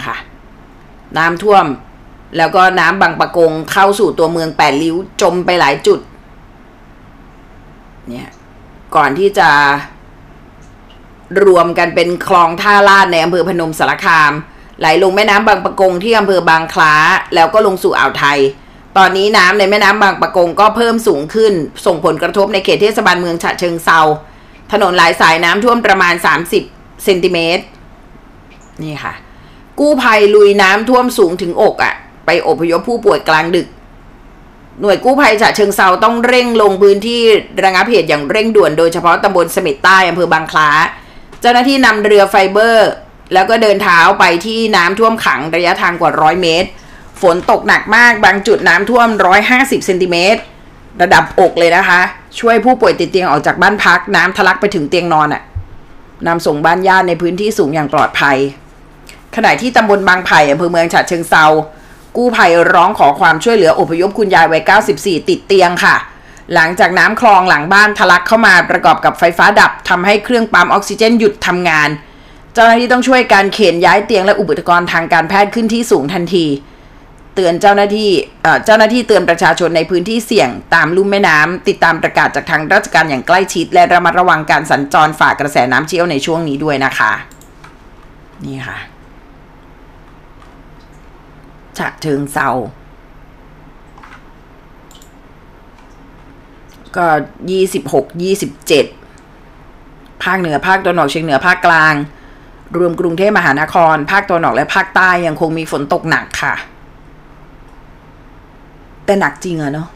ค่ะน้ำท่วมแล้วก็น้ำบางปะกงเข้าสู่ตัวเมือง8 ริ้วจมไปหลายจุดเนี่ยก่อนที่จะรวมกันเป็นคลองท่าลาดในอำเภอพนมสารคามไหลลงแม่น้ำบางปะกงที่อำเภอบางคล้าแล้วก็ลงสู่อ่าวไทยตอนนี้น้ำในแม่น้ำบางปะกงก็เพิ่มสูงขึ้นส่งผลกระทบในเขตเทศบาลเมืองฉะเชิงเทราถนนหลายสายน้ำท่วมประมาณ30 เซนติเมตรนี่ค่ะกู้ภัยลุยน้ำท่วมสูงถึงอกไปอพยพผู้ป่วยกลางดึกหน่วยกู้ภัยฉะเชิงเทราต้องเร่งลงพื้นที่ระงับเหตุอย่างเร่งด่วนโดยเฉพาะตำบลเสม็ดใต้อำเภอบางคล้าเจ้าหน้าที่นำเรือไฟเบอร์แล้วก็เดินเท้าไปที่น้ำท่วมขังระยะทางกว่า100 เมตรฝนตกหนักมากบางจุดน้ำท่วม150 เซนติเมตรระดับอกเลยนะคะช่วยผู้ป่วยติดเตียงออกจากบ้านพักน้ำทะลักไปถึงเตียงนอนนำส่งบ้านญาติในพื้นที่สูงอย่างปลอดภัยขณะที่ตำบลบางไผ่อำเภอเมืองฉะเชิงเทรากู้ภัยร้องขอความช่วยเหลืออพยพคุณยายวัย94ติดเตียงค่ะหลังจากน้ำคลองหลังบ้านทะลักเข้ามาประกอบกับไฟฟ้าดับทำให้เครื่องปั๊มออกซิเจนหยุดทำงานเจ้าหน้าที่ต้องช่วยการเข็นย้ายเตียงและอุปกรณ์ทางการแพทย์ขึ้นที่สูงทันทีเตือนเจ้าหน้าที่เตือนประชาชนในพื้นที่เสี่ยงตามลุ่มแม่น้ำติดตามประกาศจากทางราชการอย่างใกล้ชิดและระมัดระวังการสัญจรฝ่ากระแสน้ำเชี่ยวในช่วงนี้ด้วยนะคะนี่ค่ะฉะเชิงเทราก็26-27ภาคเหนือภาคตะวันออกเฉียงเหนือภาคกลางรวมกรุงเทพมหานครภาคตะวันออกและภาคใต้ยังคงมีฝนตกหนักค่ะแต่หนักจริงเนาะ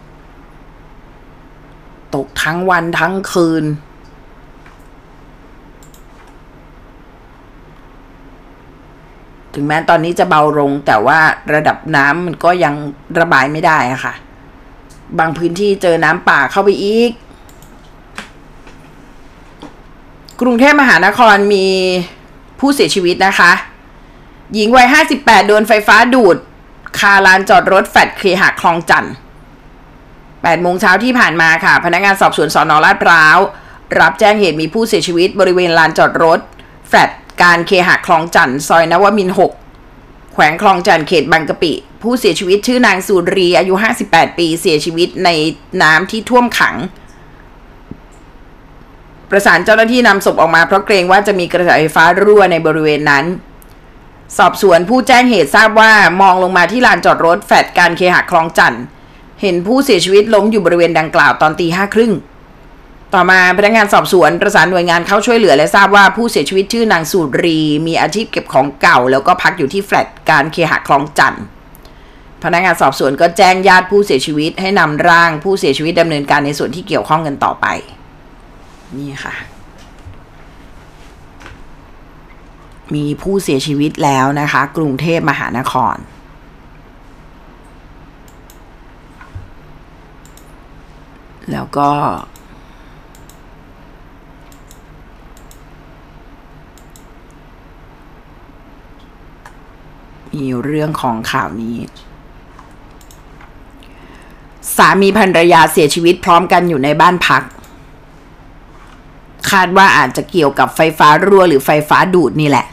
ตกทั้งวันทั้งคืนถึงแม้ตอนนี้จะเบาลงแต่ว่าระดับน้ำมันก็ยังระบายไม่ได้อะค่ะบางพื้นที่เจอน้ำป่าเข้าไปอีกกรุงเทพมหานครมีผู้เสียชีวิตนะคะหญิงวัย58โดนไฟฟ้าดูดคาลานจอดรถแฟลตเคหะคลองจันทน์8 โมงเช้าที่ผ่านมาค่ะพนักงานสอบสวนสน.ลาดพร้าวรับแจ้งเหตุมีผู้เสียชีวิตบริเวณลานจอดรถแฟลตการเคหะคลองจันทน์ซอยนวมินทร์6แขวงคลองจันทน์เขตบางกะปิผู้เสียชีวิตชื่อนางสุรีอายุ58 ปีเสียชีวิตในน้ำที่ท่วมขังประสานเจ้าหน้าที่นำศพออกมาเพราะเกรงว่าจะมีกระแสไฟฟ้ารั่วในบริเวณนั้นสอบสวนผู้แจ้งเหตุทราบว่ามองลงมาที่ลานจอดรถแฟลตการเคหะคลองจันทน์เห็นผู้เสียชีวิตล้มอยู่บริเวณดังกล่าวตอน 5:30 น.ต่อมาพนักงานสอบสวนประสานหน่วยงานเข้าช่วยเหลือและทราบว่าผู้เสียชีวิตชื่อนางสุรีมีอาชีพเก็บของเก่าแล้วก็พักอยู่ที่แฟลตการเคหะคลองจันทน์พนักงานสอบสวนก็แจ้งญาติผู้เสียชีวิตให้นำร่างผู้เสียชีวิตดำเนินการในส่วนที่เกี่ยวข้องกันต่อไปนี่ค่ะมีผู้เสียชีวิตแล้วนะคะกรุงเทพมหานครแล้วก็มีเรื่องของข่าวนี้สามีภรรยาเสียชีวิตพร้อมกันอยู่ในบ้านพักคาดว่าอาจจะเกี่ยวกับไฟฟ้ารั่วหรือไฟฟ้าดูดนี่แหละ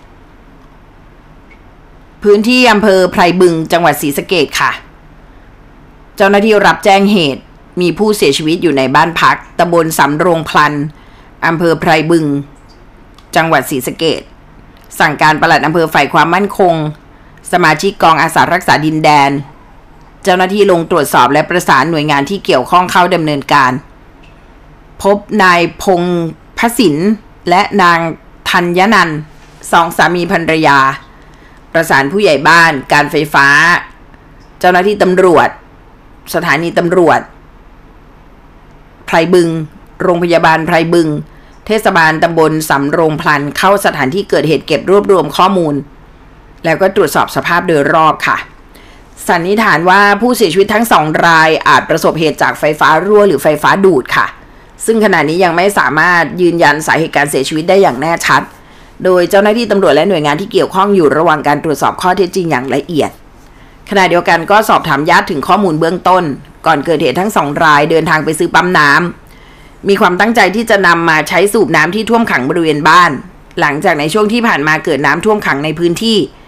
พื้นที่อำเภอไพรบึงจังหวัดศรีสะเกษค่ะเจ้าหน้าที่รับแจ้งเหตุมีผู้เสียชีวิตอยู่ในบ้านพักตำบลสำโรงพลันอำเภอไพรบึงจังหวัดศรีสะเกษสั่งการปลัดอำเภอฝ่ายความมั่นคงสมาชิกกองอาสารักษาดินแดนเจ้าหน้าที่ลงตรวจสอบและประสานหน่วยงานที่เกี่ยวข้องเข้าดำเนินการพบนายพงษ์พสินและนางธัญนันท์2 สามีภรรยาประสานผู้ใหญ่บ้านการไฟฟ้าเจ้าหน้าที่ตำรวจสถานีตำรวจไพรบึงโรงพยาบาลไพรบึงเทศบาลตำบลสำโรงพลันเข้าสถานที่เกิดเหตุเก็บรวบรวมข้อมูลแล้วก็ตรวจสอบสภาพโดยรอบค่ะสันนิษฐานว่าผู้เสียชีวิตทั้ง2 รายอาจประสบเหตุจากไฟฟ้ารั่วหรือไฟฟ้าดูดค่ะซึ่งขณะนี้ยังไม่สามารถยืนยันสาเหตุการเสียชีวิตได้อย่างแน่ชัดโดยเจ้าหน้าที่ตำรวจและหน่วยงานที่เกี่ยวข้องอยู่ระหว่างการตรวจสอบข้อเท็จจริงอย่างละเอียดขณะเดียวกันก็สอบถามญาติถึงข้อมูลเบื้องต้นก่อนเกิดเหตุทั้ง2 รายเดินทางไปซื้อปั๊มน้ำมีความตั้งใจที่จะนำมาใช้สูบน้ำที่ท่วมขังบริเวณบ้านหลังจากในช่วงที่ผ่านมาเกิดน้ำท่วมขังในพื้นที่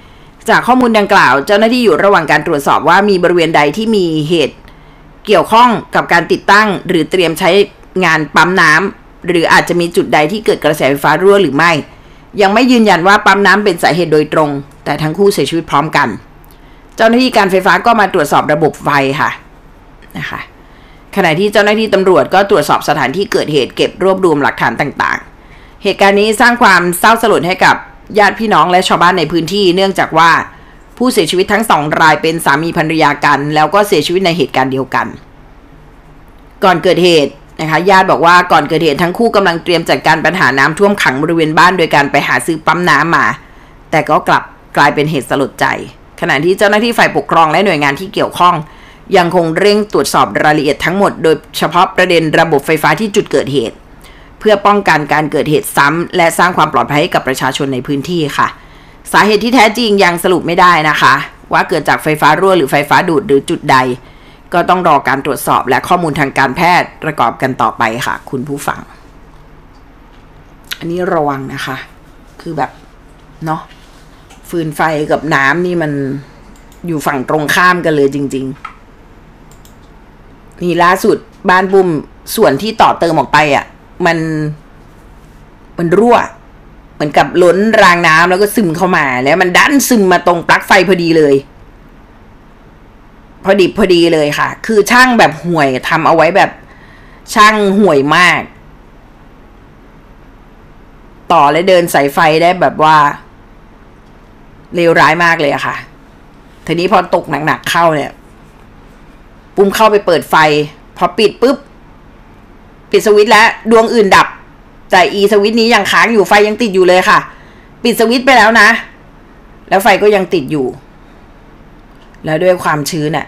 จากข้อมูลดังกล่าวเจ้าหน้าที่อยู่ระหว่างการตรวจสอบว่ามีบริเวณใดที่มีเหตุเกี่ยวข้องกับการติดตั้งหรือเตรียมใช้งานปั๊มน้ำหรืออาจจะมีจุดใดที่เกิดกระแสไฟฟ้ารั่วหรือไม่ยังไม่ยืนยันว่าปั๊มน้ำเป็นสาเหตุโดยตรงแต่ทั้งคู่เสียชีวิตพร้อมกันเจ้าหน้าที่การไฟฟ้าก็มาตรวจสอบระบบไฟค่ะนะคะขณะที่เจ้าหน้าที่ตำรวจก็ตรวจสอบสถานที่เกิดเหตุเก็บรวบรวมหลักฐานต่างๆเหตุการณ์นี้สร้างความเศร้าสลดให้กับญาติพี่น้องและชาวบ้านในพื้นที่เนื่องจากว่าผู้เสียชีวิตทั้ง2 รายเป็นสามีภรรยากันแล้วก็เสียชีวิตในเหตุการณ์เดียวกันก่อนเกิดเหตุนะคะญาติบอกว่าก่อนเกิดเหตุทั้งคู่กำลังเตรียมจัดการปัญหาน้ำท่วมขังบริเวณบ้านโดยการไปหาซื้อปั๊มน้ำมาแต่ก็กลับกลายเป็นเหตุสลดใจขณะที่เจ้าหน้าที่ฝ่ายปกครองและหน่วยงานที่เกี่ยวข้องยังคงเร่งตรวจสอบรายละเอียดทั้งหมดโดยเฉพาะประเด็นระบบไฟฟ้าที่จุดเกิดเหตุเพื่อป้องกันการเกิดเหตุซ้ำและสร้างความปลอดภัยให้กับประชาชนในพื้นที่ค่ะสาเหตุที่แท้จริงยังสรุปไม่ได้นะคะว่าเกิดจากไฟฟ้ารั่วหรือไฟฟ้าดูดหรือจุดใดก็ต้องรอการตรวจสอบและข้อมูลทางการแพทย์ประกอบกันต่อไปค่ะคุณผู้ฟังอันนี้ระวังนะคะคือแบบเนาะฟืนไฟกับน้ำนี่มันอยู่ฝั่งตรงข้ามกันเลยจริงๆนี่ล่าสุดบ้านบุ้มส่วนที่ต่อเติมออกไปอ่ะมันรั่วเหมือนกับล้นรางน้ำแล้วก็ซึมเข้ามาแล้วมันดันซึมมาตรงปลั๊กไฟพอดีเลยพอดีเลยค่ะคือช่างแบบห่วยทำเอาไว้แบบช่างห่วยมากต่อและเดินสายไฟได้แบบว่าเลวร้ายมากเลยอะค่ะทีนี้พอตกหนักๆเข้าเนี่ยปุ้มเข้าไปเปิดไฟพอปิดปุ๊บปิดสวิตช์แล้วดวงอื่นดับแต่สวิตช์นี้ยังค้างอยู่ไฟยังติดอยู่เลยค่ะปิดสวิตช์ไปแล้วนะแล้วไฟก็ยังติดอยู่แล้วด้วยความชื้นน่ะ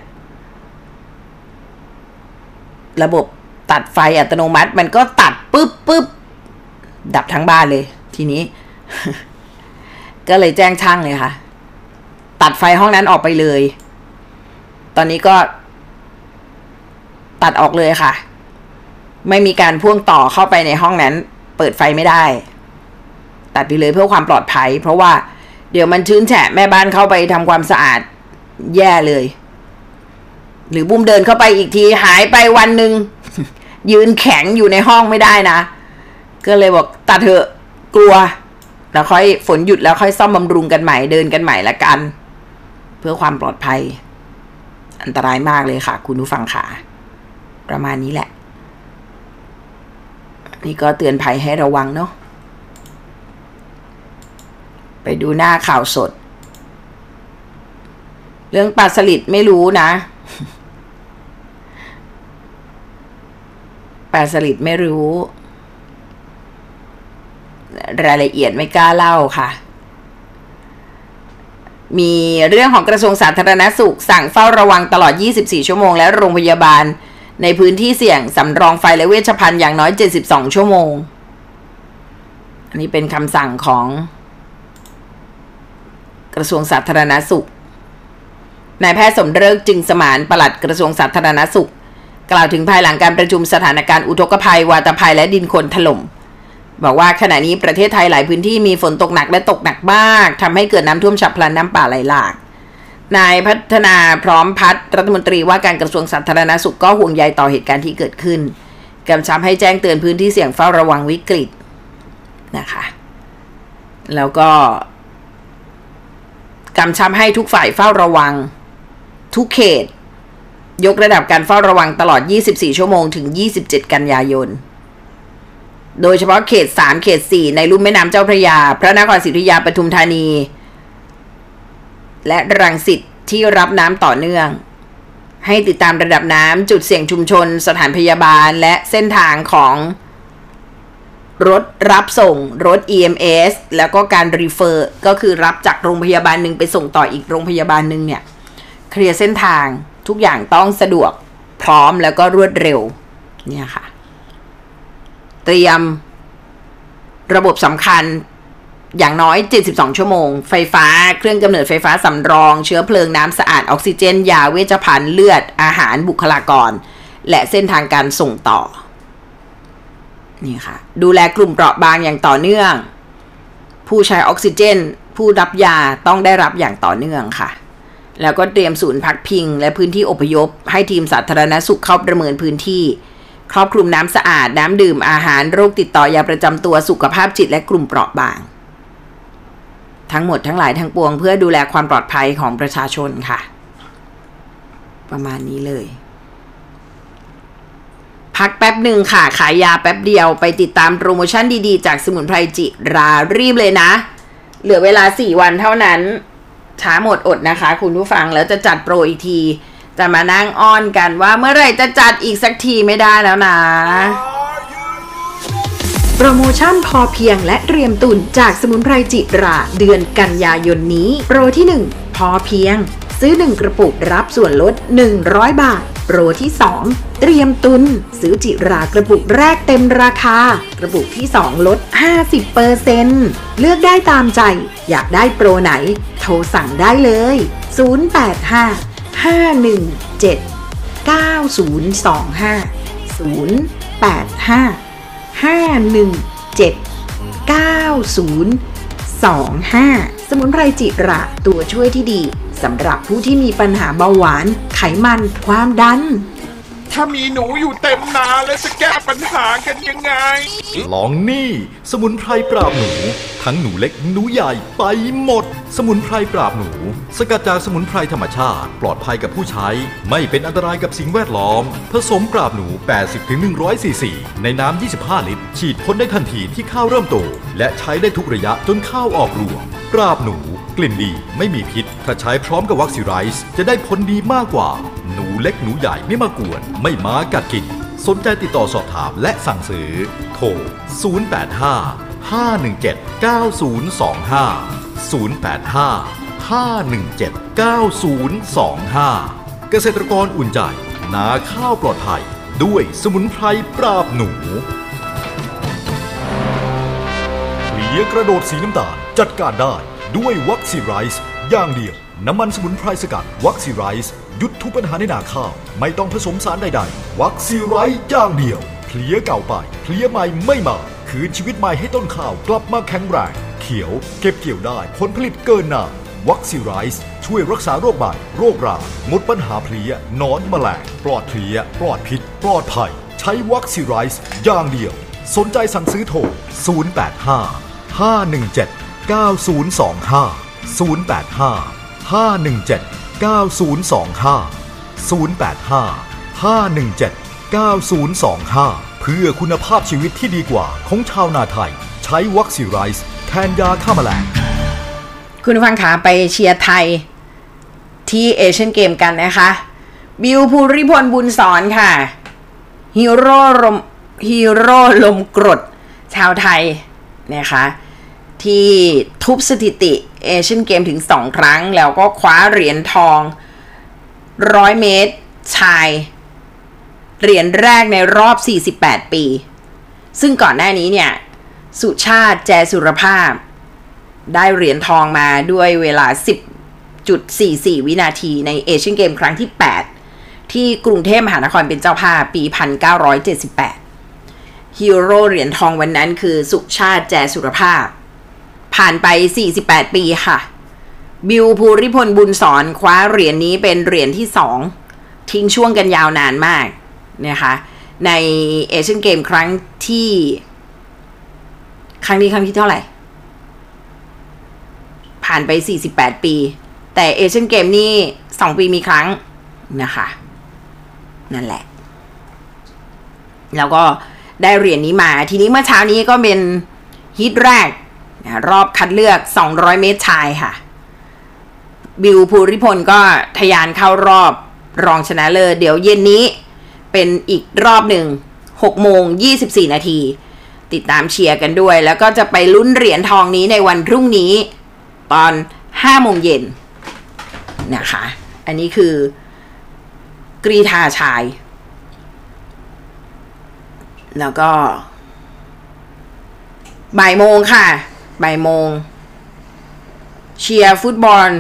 ระบบตัดไฟอัตโนมัติมันก็ตัดปุ๊บดับทั้งบ้านเลยทีนี้ ก็เลยแจ้งช่างเลยค่ะตัดไฟห้องนั้นออกไปเลยตอนนี้ก็ตัดออกเลยค่ะไม่มีการพ่วงต่อเข้าไปในห้องนั้นเปิดไฟไม่ได้ตัดไปเลยเพื่อความปลอดภัยเพราะว่าเดี๋ยวมันชื้นแฉะแม่บ้านเข้าไปทำความสะอาดแย่เลยหรือบุ้มเดินเข้าไปอีกทีหายไปวันหนึ่ง ยืนแข็งอยู่ในห้องไม่ได้นะก็เลยบอกตัดเถอะกลัวแล้วค่อยฝนหยุดแล้วค่อยซ่อมบำรุงกันใหม่เดินกันใหม่ละกันเพื่อความปลอดภัยอันตรายมากเลยค่ะคุณผู้ฟังค่ะประมาณนี้แหละนี่ก็เตือนภัยให้ระวังเนาะไปดูหน้าข่าวสดเรื่องปลาสลิดไม่รู้นะปลาสลิดไม่รู้รายละเอียดไม่กล้าเล่าค่ะมีเรื่องของกระทรวงสาธารณสุขสั่งเฝ้าระวังตลอด24ชั่วโมงและโรงพยาบาลในพื้นที่เสี่ยงสำรองไฟและเวชภัณฑ์อย่างน้อย72ชั่วโมงอันนี้เป็นคำสั่งของกระทรวงสาธารณสุขนายแพทย์สมฤกษ์จึงสมานปลัดกระทรวงสาธารณสุขกล่าวถึงภายหลังการประชุมสถานการณ์อุทกภัยวาตภัยและดินโคลนถล่มบอกว่าขณะนี้ประเทศไทยหลายพื้นที่มีฝนตกหนักและตกหนักมากทำให้เกิดน้ำท่วมฉับพลันน้ำป่าไหลหลากนายพัฒนาพร้อมพัฒน์รัฐมนตรีว่าการกระทรวงสาธารณสุขก็ห่วงใยต่อเหตุการณ์ที่เกิดขึ้นกำชับให้แจ้งเตือนพื้นที่เสี่ยงเฝ้าระวังวิกฤตนะคะแล้วก็กำชับให้ทุกฝ่ายเฝ้าระวังทุกเขตยกระดับการเฝ้าระวังตลอด24ชั่วโมงถึง27กันยายนโดยเฉพาะเขต3เขต4ในลุ่มแม่น้ำเจ้าพระยาพระนครศรีอยุธยาปทุมธานีและรังสิตที่รับน้ำต่อเนื่องให้ติดตามระดับน้ำจุดเสี่ยงชุมชนสถานพยาบาลและเส้นทางของรถรับส่งรถ EMS แล้วก็การรีเฟอร์ก็คือรับจากโรงพยาบาลหนึ่งไปส่งต่ออีกโรงพยาบาลหนึ่งเนี่ยเคลียร์เส้นทางทุกอย่างต้องสะดวกพร้อมแล้วก็รวดเร็วเนี่ยค่ะเตรียมระบบสำคัญอย่างน้อย72ชั่วโมงไฟฟ้าเครื่องกำเนิดไฟฟ้าสำรองเชื้อเพลิงน้ำสะอาดออกซิเจนยาเวชภัณฑ์เลือดอาหารบุคลากรและเส้นทางการส่งต่อนี่ค่ะดูแลกลุ่มเปราะบางอย่างต่อเนื่องผู้ใช้ออกซิเจนผู้รับยาต้องได้รับอย่างต่อเนื่องค่ะแล้วก็เตรียมศูนย์พักพิงและพื้นที่อพยพให้ทีมสาธารณสุขเข้าประเมินพื้นที่ครอบคลุมน้ำสะอาดน้ำดื่มอาหารโรคติดต่อยาประจำตัวสุขภาพจิตและกลุ่มเปราะบางทั้งหมดทั้งหลายทั้งปวงเพื่อดูแลความปลอดภัยของประชาชนค่ะประมาณนี้เลยพักแป๊บหนึ่งค่ะขายยาแป๊บเดียวไปติดตามโปรโมชั่นดีๆจากสมุนไพรจิรารีบเลยนะเหลือเวลา4 วันเท่านั้นช้าหมดอดนะคะคุณผู้ฟังแล้วจะจัดโปรอีกทีจะมานั่งอ้อนกันว่าเมื่อไหร่จะจัดอีกสักทีไม่ได้แล้วนะโปรโมชั่นพอเพียงและเตรียมตุนจากสมุนไพรจิราเดือนกันยายนนี้โปรที่1พอเพียงซื้อ1กระปุกรับส่วนลด100 บาทโปรที่2เตรียมตุนซื้อจิรากระปุกแรกเต็มราคากระปุกที่2ลด 50% เลือกได้ตามใจอยากได้โปรไหนโทรสั่งได้เลย085-517-9025 สมุนไพรจิระตัวช่วยที่ดีสำหรับผู้ที่มีปัญหาเบาหวานไขมันความดันถ้ามีหนูอยู่เต็มนาแล้วจะแก้ปัญหากันยังไงลองนี่สมุนไพรปราบหนูทั้งหนูเล็กหนูใหญ่ไปหมดสมุนไพรปราบหนูสกัดจากสมุนไพรธรรมชาติปลอดภัยกับผู้ใช้ไม่เป็นอันตรายกับสิ่งแวดล้อมผสมปราบหนู 80-100 ซีซีในน้ำ 25 ลิตรฉีดพ่นได้ทันทีที่ข้าวเริ่มโตและใช้ได้ทุกระยะจนข้าวออกรวงปราบหนูกลิ่นดีไม่มีพิษถ้าใช้พร้อมกับวัคซีไรส์จะได้ผลดีมากกว่าหนูเล็กหนูใหญ่ไม่มากวนไม่มากัดกินสนใจติดต่อสอบถามและสั่งซื้อโทร085-517-9025 เกษตรกรอุ่นใจนาข้าวปลอดภัยด้วยสมุนไพรปราบหนูเพลียกระโดดสีน้ำตาลจัดการได้ด้วยวัคซีไรส์อย่างเดียวน้ำมันสมุนไพรสกัดวัคซีไรส์หยุดทุกปัญหาในนาข้าวไม่ต้องผสมสารใดๆวัคซีไรส์อย่างเดียวเพลียเก่าไปเพลียใหม่ไม่มาคืนชีวิตใหม่ให้ต้นข้าวกลับมาแข็งแรงเขียวเก็บเกี่ยวได้ผลผลิตเกินนานวัคซีไรส์ช่วยรักษาโรคใบโรคราหมดปัญหาเพลียนอนแมลงปลอดเพลียปลอดพิษปลอดภัยใช้วัคซีไรส์อย่างเดียวสนใจสั่งซื้อโทร085-517-9025 เพื่อคุณภาพชีวิตที่ดีกว่าของชาวนาไทยใช้วัคซีไรส์แทนยาฆ่าแมลงคุณผู้ฟังขาไปเชียร์ไทยที่เอเชียนเกมกันนะคะบิวภูริพลบุญสอนค่ะฮีโร่ลมกรดชาวไทยนะคะที่ทุบสถิติเอเชียนเกมถึง2 ครั้งแล้วก็คว้าเหรียญทอง100 เมตรชายเหรียญแรกในรอบ48 ปีซึ่งก่อนหน้านี้เนี่ยสุชาติแจสุรภาพได้เหรียญทองมาด้วยเวลา 10.44 วินาทีในเอเชียนเกมครั้งที่8ที่กรุงเทพมหานครเป็นเจ้าภาพปี 1978ฮีโร่เหรียญทองวันนั้นคือสุชาติแจสุรภาพผ่านไป48 ปีค่ะบิวภูริพลบุญสอนคว้าเหรียญนี้เป็นเหรียญที่2ทิ้งช่วงกันยาวนานมากนะคะในเอเชียนเกมครั้งที่เท่าไหร่ผ่านไป48 ปีแต่เอเชียนเกมนี่2 ปีมีครั้งนะคะนั่นแหละแล้วก็ได้เหรียญนี้มาทีนี้เมื่อเช้านี้ก็เป็นฮีทแรกรอบคัดเลือก200 เมตรชายค่ะบิวภูริพลก็ทะยานเข้ารอบรองชนะเลิศเดี๋ยวเย็นนี้เป็นอีกรอบหนึ่ง 6:24 นาทีติดตามเชียร์กันด้วยแล้วก็จะไปลุ้นเหรียญทองนี้ในวันพรุ่งนี้ตอน 5:00 เย็นนะคะอันนี้คือกรีฑาชายแล้วก็บ่ายโมงค่ะบ่ายโมงเชียร์ฟุตบอล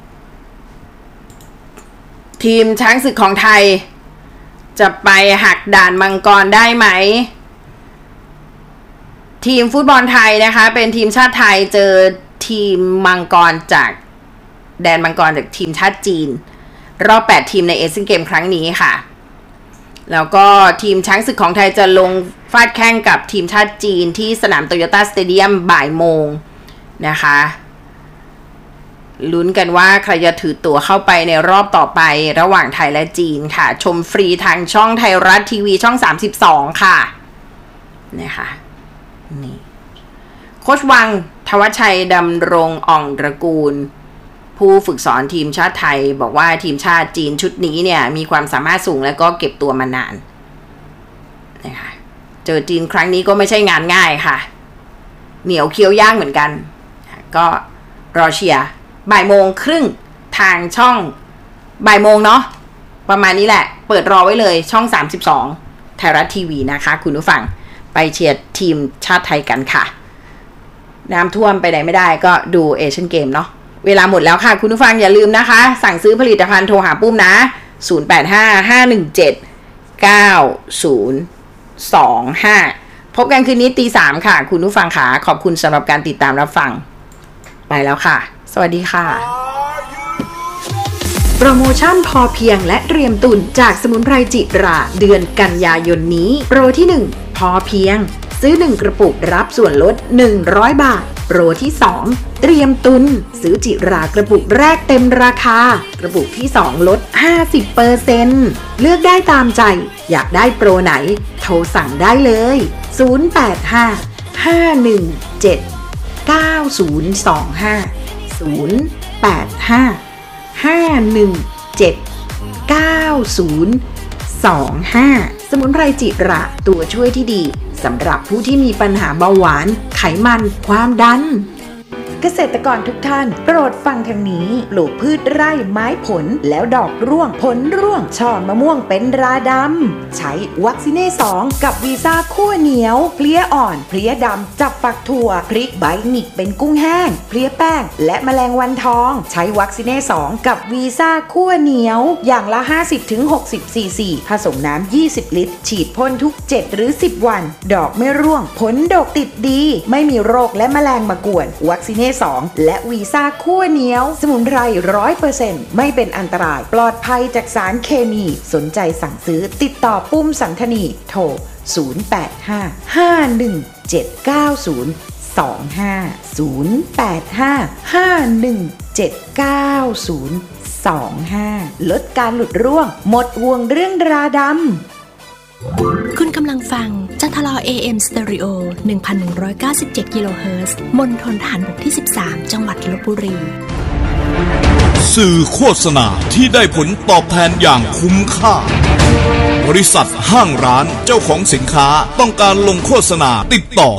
ทีมช้างศึกของไทยจะไปหักด่านมังกรได้ไหมทีมฟุตบอลไทยนะคะเป็นทีมชาติไทยเจอทีมมังกรจากแดนมังกรจากทีมชาติจีนรอบ8ทีมในเอเชียนเกมครั้งนี้ค่ะแล้วก็ทีมช้างศึกของไทยจะลงฟาดแข่งกับทีมชาติจีนที่สนามโตโยต้าสเตเดียมบ่ายโมงนะคะลุ้นกันว่าใครจะถือตั๋วเข้าไปในรอบต่อไประหว่างไทยและจีนค่ะชมฟรีทางช่องไทยรัฐทีวีช่อง32ค่ะนะคะนี่โค้ชวังทวัชชัยดำรงอ่องตระกูลผู้ฝึกสอนทีมชาติไทยบอกว่าทีมชาติจีนชุดนี้เนี่ยมีความสามารถสูงและก็เก็บตัวมานานนะคะเจอจีนครั้งนี้ก็ไม่ใช่งานง่ายค่ะเหนียวเคี้ยวย่างเหมือนกันก็รอเชียร์บ่ายโมงครึ่งทางช่องบ่ายโมงเนาะประมาณนี้แหละเปิดรอไว้เลยช่อง32ไทยรัฐทีวีนะคะคุณผู้ฟังไปเชียร์ทีมชาติไทยกันค่ะน้ำท่วมไปไหนไม่ได้ก็ดูเอเชียนเกมเนาะเวลาหมดแล้วค่ะคุณผู้ฟังอย่าลืมนะคะสั่งซื้อผลิตภัณฑ์โทรหาปุ้มนะ0855179025พบกันคืนนี้ตี 3ค่ะคุณผู้ฟังค่ะขอบคุณสำหรับการติดตามรับฟังไปแล้วค่ะสวัสดีค่ะโปรโมชั่นพอเพียงและเตรียมตุนจากสมุนไพรจิราเดือนกันยายนนี้โปรที่1พอเพียงซื้อ1กระปุกรับส่วนลด100บาทโปรที่2เตรียมตุนซื้อจิรากระปุกแรกเต็มราคากระปุกที่2ลด 50% เลือกได้ตามใจอยากได้โปรไหนโทรสั่งได้เลย0855179025 สมุนไพรจิระตัวช่วยที่ดีสำหรับผู้ที่มีปัญหาเบาหวานไขมันความดันเกษตรกรทุกท่านโปรดฟังทางนี้ปลูกพืชไร่ไม้ผลแล้วดอกร่วงผลร่วงช่อมะม่วงเป็นราดำใช้วัคซิเน่2กับวีซ่าคั่วเหนียวเพลี้ยอ่อนเพลี้ยดำจับฝักถั่วพริกใบหงิกเป็นกุ้งแห้งเพลี้ยแป้งและแมลงวันทองใช้วัคซิเน่2กับวีซ่าคั่วเหนียวอย่างละ 50-60 ซีซีผสมน้ำ20 ลิตรฉีดพ่นทุก7หรือ10วันดอกไม่ร่วงผลดกติดดีไม่มีโรคและแมลงมากวนวัคซิเน่2และวีซ่าคั่วเหนียวสมุนไพร 100% ไม่เป็นอันตรายปลอดภัยจากสารเคมีสนใจสั่งซื้อติดต่อปุ้มสันธนีโทร0855179025 ลดการหลุดร่วงหมดห่วงเรื่องราดำคุณกำลังฟังจัทลอ AM Stereo 1197 กิโลเฮิรตซ์มณฑลทหารบกที่ 13 จังหวัดลพบุรีสื่อโฆษณาที่ได้ผลตอบแทนอย่างคุ้มค่าบริษัทห้างร้านเจ้าของสินค้าต้องการลงโฆษณาติดต่อ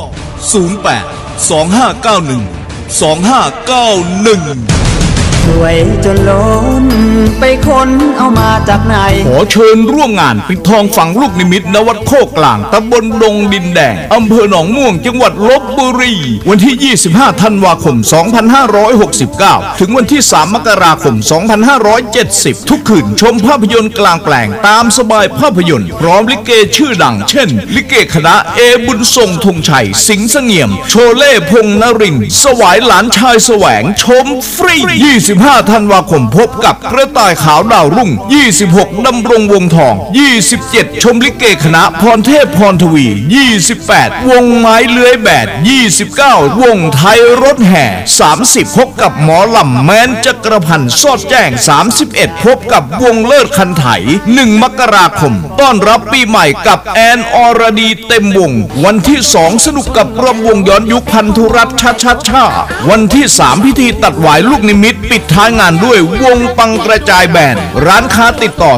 0825912591 รวยจนล้นไปค้นเอามาจากไหนขอเชิญร่วมงานปิดทองฝังลูกนิมิตณวัดโคกกลางตำบลดงดินแดงอำเภอหนองม่วงจังหวัดลพบุรีวันที่25ธันวาคม2569ถึงวันที่3มกราคม2570ทุกคืนชมภาพยนตร์กลางแปลงตามสบายภาพยนตร์พร้อมลิเกชื่อดังเช่นลิเกคณะเอบุญทรงธงชัยสิงห์เสงี่ยมโชเล่พงษ์นรินทร์สวายหลานชายแสวงชมฟรี25ธันวาคมพบกับกระต่ายขาวดาวรุ่ง26ดำรงวงทอง27ชมลิเกคณะพรเทพพรทวี28วงไม้เลื้อยแบด29วงไทยรถแห่30พบกับหมอลำแม้นจักรพันธ์สอดแจ้ง31พบกับวงเลิศคันไถ1มกราคมต้อนรับปีใหม่กับแอนอรดีเต็มวงวันที่2สนุกกับรำวงย้อนยุคพันธุรัตน์ชาวันที่3พิธีตัดหวายลูกนิมิตปิดท้ายงานด้วยวงปังกระจายแบนด์ร้านค้าติดต่อ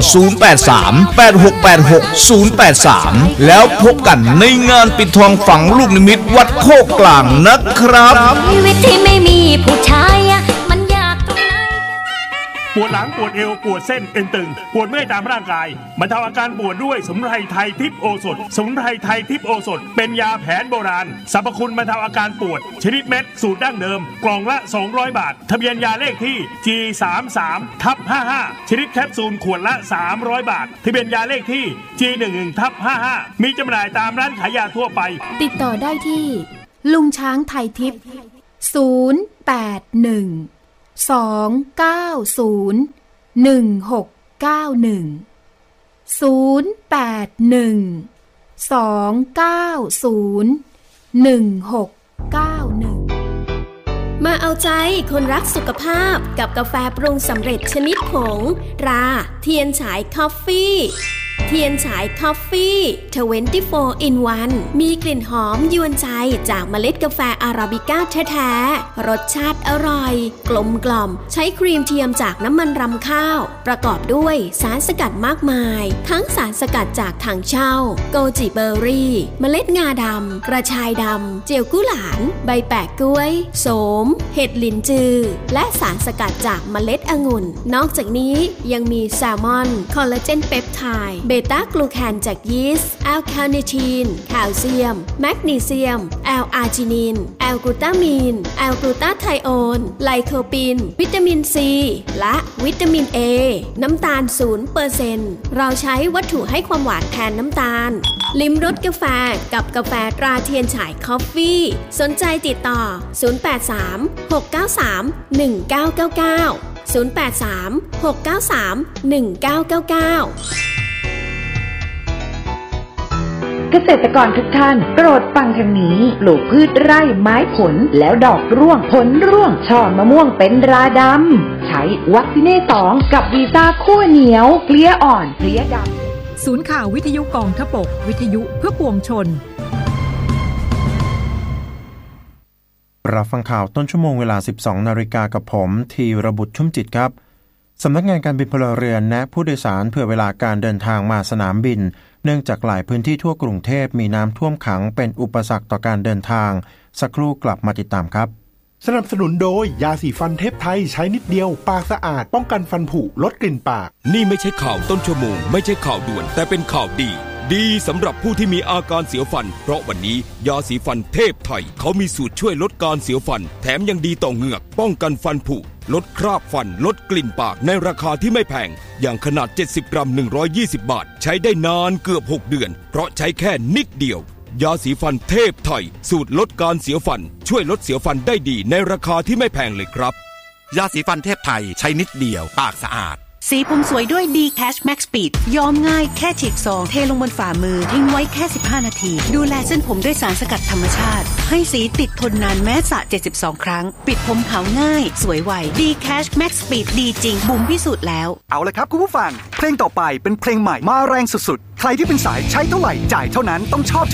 0838686083แล้วพบกันในงานปิดทองฝังลูกนิมิตวัดโคกกลางนะครับชีวิตที่ไม่มีผู้ชายมันยากตรงไหนปวดหลังปวดเอวปวดเส้นเอ็นตึงปวดเมื่อยตามร่างกายบรรเทาอาการปวดด้วยสมุนไพรไทยทิพย์โอสถสมุนไพรไทยทิพย์โอสถเป็นยาแผนโบราณสรรพคุณบรรเทาอาการปวดชนิดเม็ดสูตรดั้งเดิมกล่องละ200บาททะเบียนยาเลขที่ G33/55 ชนิดแคปซูลขวดละ300บาททะเบียนยาเลขที่ G11/55 มีจำหน่ายตามร้านขายยาทั่วไปติดต่อได้ที่ลุงช้างไทยทิพย์มาเอาใจคนรักสุขภาพกับกาแฟปรุงสำเร็จชนิดผงตราเทียนฉายคอฟฟี่เทียนฉายคอฟฟี่24 in 1มีกลิ่นหอมยวนใจจากเมล็ดกาแฟอาราบิก้าแท้ๆรสชาติอร่อยกลมกล่อมใช้ครีมเทียมจากน้ำมันรำข้าวประกอบด้วยสารสกัดมากมายทั้งสารสกัดจากถังเช่าโกจิเบอร์รี่เมล็ดงาดำกระชายดำเจียวกุหลานใบแปะกล้วยโสมเห็ดลินจือและสารสกัดจากเมล็ดองุ่นนอกจากนี้ยังมีแซลมอนคอลลาเจนเปปไทด์เบต้ากลูแคนจากยีสต์แอลคาเนทีนแคลเซียมแมกนีเซียมแอลอาร์จินินแอลกลูตามีนแอลกลูตาไทโอนไลโคปินวิตามินซีและวิตามินเอน้ำตาล 0% เราใช้วัตถุให้ความหวานแทนน้ำตาลลิ้มรสกาแฟกับกาแฟตราเทียนฉายคอฟฟี่สนใจติดต่อ083-693-1999 083-693-1999 เกษตรกรทุกท่านโปรดฟังทางนี้ปลูกพืชไร่ไม้ผลแล้วดอกร่วงผลร่วงช่อมะม่วงเป็นราดำใช้วัคซีเน่2กับวีซ่าคั่วเหนียวเกลี้ยอ่อนเกลี้ยดำศูนย์ข่าววิทยุกองทพบกวิทยุเพื่อปวงชนรับฟังข่าวต้นชั่วโมงเวลา 12 นาฬิกากับผมธีรบุตรชุ่มจิตครับสำนักงานการบินพลเรือนแนะผู้โดยสารเผื่อเวลาการเดินทางมาสนามบินเนื่องจากหลายพื้นที่ทั่วกรุงเทพมีน้ำท่วมขังเป็นอุปสรรคต่อการเดินทางสักครู่กลับมาติดตามครับสนับสนุนโดยยาสีฟันเทพไทยใช้นิดเดียวปากสะอาดป้องกันฟันผุลดกลิ่นปากนี่ไม่ใช่ข่าวต้นชั่วโมงไม่ใช่ข่าวด่วนแต่เป็นข่าวดีสำหรับผู้ที่มีอาการเสียวฟันเพราะวันนี้ยาสีฟันเทพไทยเขามีสูตรช่วยลดการเสียวฟันแถมยังดีต่อเหงือกป้องกันฟันผุลดคราบฟันลดกลิ่นปากในราคาที่ไม่แพงอย่างขนาด70 กรัม120 บาทใช้ได้นานเกือบ6 เดือนเพราะใช้แค่นิดเดียวยาสีฟันเทพไทยสูตรลดการเสียวฟันช่วยลดเสียวฟันได้ดีในราคาที่ไม่แพงเลยครับยาสีฟันเทพไทยใช้นิดเดียวปากสะอาดสีผมสวยด้วย D-Cash Max Speed ย้อมง่ายแค่ฉีกซองเทลงบนฝ่ามือทิ้งไว้แค่15นาทีดูแลเส้นผมด้วยสารสกัดธรรมชาติให้สีติดทนนานแม้สระ72ครั้งปิดผมขาวง่ายสวยไว D-Cash Max Speed ดีจริงบุ๋มพิสูจน์แล้วเอาละครับคุณผู้ฟังเพลงต่อไปเป็นเพลงใหม่มาแรงสุดๆใครที่เป็นสายใช้เท่าไหร่จ่ายเท่านั้นต้องชอบ